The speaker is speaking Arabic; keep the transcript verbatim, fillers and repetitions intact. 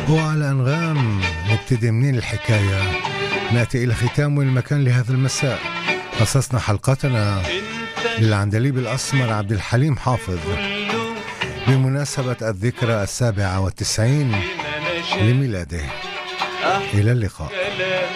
وعلى أنغام نبتدي منين الحكاية. نأتي إلى ختام المكان لهذا المساء. خصصنا حلقتنا للعندليب الأسمر عبد الحليم حافظ بمناسبة الذكرى السابعة والتسعين لميلاده. إلى اللقاء.